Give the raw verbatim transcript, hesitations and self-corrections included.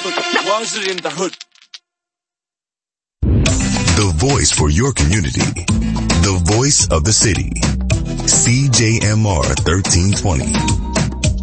Was it in the hood? The voice for your community. The voice of the city. C J M R thirteen twenty.